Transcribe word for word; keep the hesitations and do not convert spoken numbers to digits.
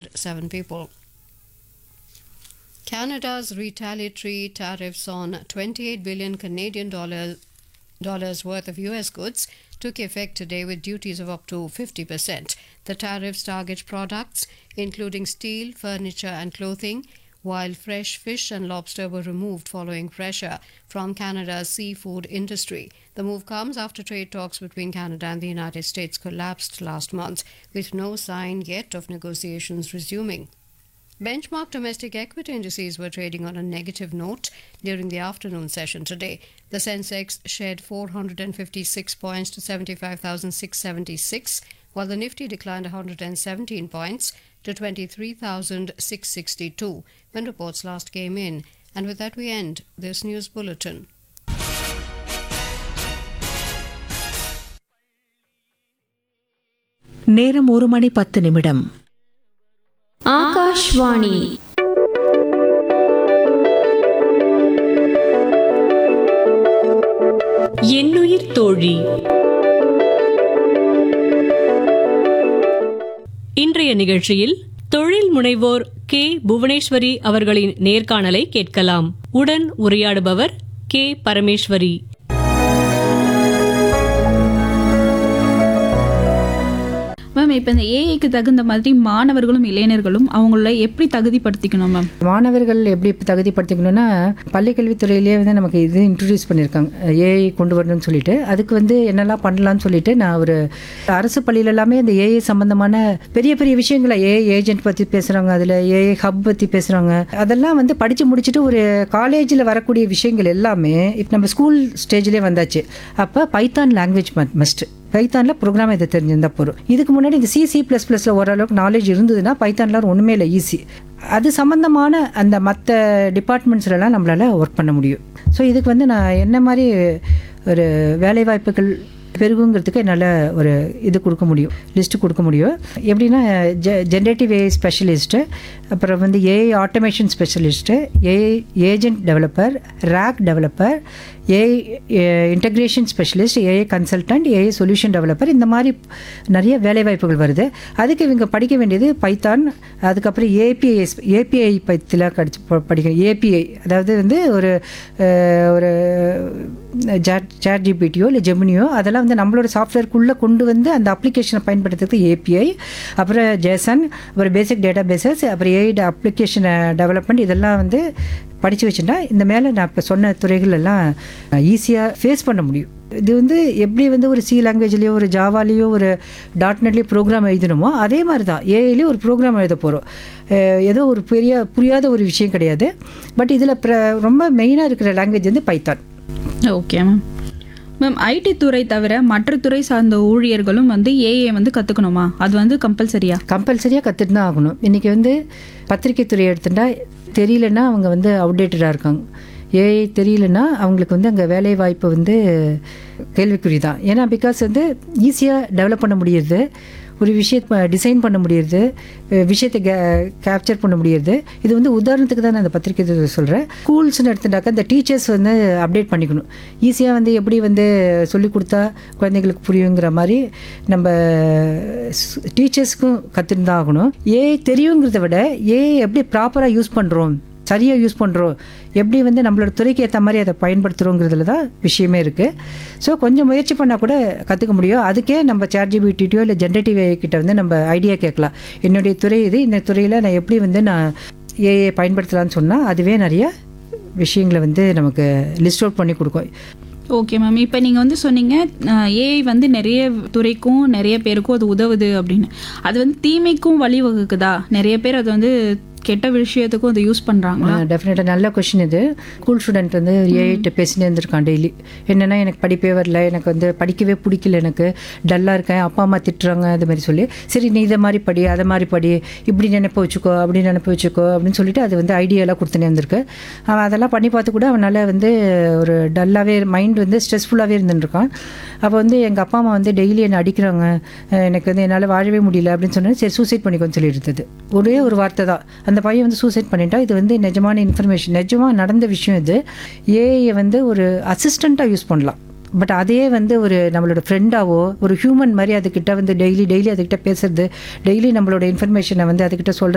seven people. Canada's retaliatory tariffs on twenty-eight billion Canadian dollars dollars worth of U S goods took effect today with duties of up to fifty percent. The tariffs target products including steel, furniture and clothing, while fresh fish and lobster were removed following pressure from Canada's seafood industry. The move comes after trade talks between Canada and the United States collapsed last month, with no sign yet of negotiations resuming. Benchmark domestic equity indices were trading on a negative note during the afternoon session today. The Sensex shed four hundred fifty-six points to seventy-five thousand six hundred seventy-six, while the Nifty declined one hundred seventeen points to twenty-three thousand six hundred sixty-two when reports last came in. And with that we end this news bulletin. நேரம் ஒரு மணி பத்து நிமிடம். ஆகாஷ்வாணி என்னுயிர் தோழி. இன்றைய நிகழ்ச்சியில் தொழில் முனைவோர் கே புவனேஸ்வரி அவர்களின் நேர்காணலை கேட்கலாம். உடன் உரையாடுபவர் கே பரமேஸ்வரி. மேம், இப்போ இந்த ஏஐக்கு தகுந்த மாதிரி மாணவர்களும் இளைஞர்களும் அவங்கள எப்படி தகுதிப்படுத்திக்கணும் மேம்? மாணவர்கள் எப்படி தகுதிப்படுத்திக்கணும்னா, பள்ளிக்கல்வித்துறையிலேயே வந்து நமக்கு இது இன்ட்ரடியூஸ் பண்ணியிருக்காங்க, ஏஐ கொண்டு வரணும்னு சொல்லிட்டு. அதுக்கு வந்து என்னெல்லாம் பண்ணலாம்னு சொல்லிட்டு நான் ஒரு அரசு பள்ளியில் எல்லாமே இந்த ஏஐ சம்பந்தமான பெரிய பெரிய விஷயங்களை, ஏஐ ஏஜென்ட் பற்றி பேசுகிறாங்க, அதில் ஏஐ ஹப் பற்றி பேசுகிறாங்க. அதெல்லாம் வந்து படித்து முடிச்சுட்டு ஒரு காலேஜில் வரக்கூடிய விஷயங்கள் எல்லாமே இப்போ நம்ம ஸ்கூல் ஸ்டேஜ்லேயே வந்தாச்சு. அப்போ பைத்தான் லாங்குவேஜ் மஸ்ட். பைத்தானில் ப்ரோக்ராம் இதை தெரிஞ்சிருந்தால் போகிறோம். இதுக்கு முன்னாடி இந்த சி சி ப்ளஸ் ப்ளஸில் ஓரளவுக்கு நாலேஜ் இருந்ததுன்னா பைத்தானில் ஒன்றுமே இல்லை, ஈஸி. அது சம்மந்தமான அந்த மற்ற டிபார்ட்மெண்ட்ஸ்லாம் நம்மளால் ஒர்க் பண்ண முடியும். ஸோ இதுக்கு வந்து நான் என்ன மாதிரி ஒரு வேலைவாய்ப்புகள் பெருகுங்கிறதுக்கு என்னால் ஒரு இது கொடுக்க முடியும், லிஸ்ட்டு கொடுக்க முடியும். எப்படின்னா ஜெ ஜென்ரேட்டிவ் ஏஐ ஸ்பெஷலிஸ்ட்டு, அப்புறம் வந்து AI automation specialist, AI agent developer, rack developer, AI integration specialist, AI consultant, AI solution developer, இந்த மாதிரி நிறைய வேலைவாய்ப்புகள் வருது. அதுக்கு இவங்க படிக்க வேண்டியது பைத்தான். அதுக்கப்புறம் ஏபிஐ ஏபிஐ பற்றில கடிச்சு படிக்கணும். ஏபிஐ அதாவது வந்து ஒரு ஒரு சாட் சாட் ஜிபிடியோ இல்லை ஜெமினியோ அதெல்லாம் வந்து நம்மளோட சாஃப்ட்வேர்க்குள்ளே கொண்டு வந்து அந்த அப்ளிகேஷனை பயன்படுத்துறதுக்கு ஏபிஐ, அப்புறம் ஜேசன், அப்புறம் பேசிக் டேட்டா பேசஸ், அப்புறம் ஏஐ அப்ளிகேஷன் டெவலப்மெண்ட், இதெல்லாம் வந்து படித்து வச்சுட்டா இந்த மேலே நான் இப்போ சொன்ன துறைகள் எல்லாம் ஈஸியாக ஃபேஸ் பண்ண முடியும். இது வந்து எப்படி வந்து ஒரு சி லாங்குவேஜ்லேயோ ஒரு ஜாவாலேயோ ஒரு டாட் நெட்லேயோ ப்ரோக்ராம் எழுதணுமோ அதே மாதிரி தான் ஏஐலேயே ஒரு ப்ரோக்ராம் எழுத போகிறோம். ஏதோ ஒரு பெரிய புரியாத ஒரு விஷயம் கிடையாது. பட் இதில் ரொம்ப மெயினாக இருக்கிற லாங்குவேஜ் வந்து Python. Okay ma'am. Ma'am, ID துறை தவிர மற்ற துறை சார்ந்த ஊழியர்களும் வந்து ஏஐ வந்து கற்றுக்கணுமா? அது வந்து கம்பல்சரியா? கம்பல்சரியாக கற்றுட்டு தான் ஆகணும். இன்றைக்கி வந்து பத்திரிகை துறை எடுத்துட்டா தெரியலன்னா அவங்க வந்து அவுடேட்டடாக இருக்காங்க. ஏஐ தெரியலன்னா அவங்களுக்கு வந்து அங்கே வேலை வாய்ப்பு வந்து கேள்விக்குறி தான். ஏன்னா பிகாஸ் வந்து ஈஸியாக டெவலப் பண்ண முடியுது, ஒரு விஷயத்தை டிசைன் பண்ண முடியுது, விஷயத்தை கே கேப்சர் பண்ண முடியுது. இது வந்து உதாரணத்துக்கு தான் நான் அந்த பத்திரிகை சொல்கிறேன். ஸ்கூல்ஸ்னு எடுத்துட்டாக்கா இந்த டீச்சர்ஸ் வந்து அப்டேட் பண்ணிக்கணும். ஈஸியாக வந்து எப்படி வந்து சொல்லிக் கொடுத்தா குழந்தைங்களுக்கு புரியுங்கிற மாதிரி நம்ம டீச்சர்ஸ்க்கும் கற்றுட்டு தான் ஆகணும். ஏஐ தெரியுங்கிறத விட ஏஐ எப்படி ப்ராப்பராக யூஸ் பண்ணுறோம், சரியாக யூஸ் பண்ணுறோம், எப்படி வந்து நம்மளோட துறைக்கு ஏற்ற மாதிரி அதை பயன்படுத்துகிறோங்கிறதுல தான் விஷயமே இருக்குது. ஸோ கொஞ்சம் முயற்சி பண்ணால் கூட கற்றுக்க முடியும். அதுக்கே நம்ம சாட் ஜிபிடியோ இல்லை ஜென்ரேட்டிவ் ஏஐ கிட்ட வந்து நம்ம ஐடியா கேட்கலாம். என்னுடைய துறை இது, இந்த துறையில் நான் எப்படி வந்து நான் ஏஐ பயன்படுத்தலான்னு சொன்னால் அதுவே நிறைய விஷயங்களை வந்து நமக்கு லிஸ்ட் அவுட் பண்ணி கொடுக்கும். Okay ma'am. இப்போ நீங்கள் வந்து சொன்னீங்க ஏஐ வந்து நிறைய துறைக்கும் நிறைய பேருக்கும் அது உதவுது அப்படின்னு. அது வந்து தீமைக்கும் வழிவகுக்குதா? நிறைய பேர் அது வந்து கெட்ட விஷயத்துக்கும் அதை யூஸ் பண்ணுறாங்க. டெஃபினட்டாக நல்ல கொஷின் இது. ஸ்கூல் ஸ்டூடெண்ட் வந்து ஏஐட்ட பேசினே இருந்திருக்கான் டெய்லி. என்னென்னா எனக்கு படிப்பே வரல, எனக்கு வந்து படிக்கவே பிடிக்கல, எனக்கு டல்லாக இருக்கேன், அப்பா அம்மா திட்டுறாங்க, அது மாதிரி சொல்லி, சரி நீ இதை மாதிரி படி, அதை மாதிரி படி, இப்படி நினைப்ப வச்சுக்கோ, அப்படி நினைப்ப வச்சுக்கோ அப்படின்னு சொல்லிட்டு அது வந்து ஐடியாலாம் கொடுத்துனே இருந்திருக்கு. அவன் அதெல்லாம் பண்ணி பார்த்து கூட அவனால் வந்து ஒரு டல்லாகவே மைண்ட் வந்து ஸ்ட்ரெஸ்ஃபுல்லாகவே இருந்துருக்கான். அப்போ வந்து எங்கள் அப்பா அம்மா வந்து டெய்லி என்னை அடிக்கிறாங்க, எனக்கு வந்து என்னால் வாழவே முடியல அப்படின்னு சொன்னேன். சரி சூசைட் பண்ணிக்கோன்னு சொல்லி இருந்தது. ஒரே ஒரு வார்த்தை தான். அந்த பையன் வந்து சூசைட் பண்ணிட்டா. இது வந்து நிஜமான இன்ஃபர்மேஷன், நிஜமாக நடந்த விஷயம் இது. ஏஐ வந்து ஒரு அசிஸ்டண்ட்டாக யூஸ் பண்ணலாம். பட் அதே வந்து ஒரு நம்மளோட ஃப்ரெண்டாவோ ஒரு ஹியூமன் மாதிரி அதுக்கிட்ட வந்து டெய்லி டெய்லி அதுக்கிட்ட பேசுறது, டெய்லி நம்மளோட இன்ஃபர்மேஷனை வந்து அதுக்கிட்ட சொல்கிறது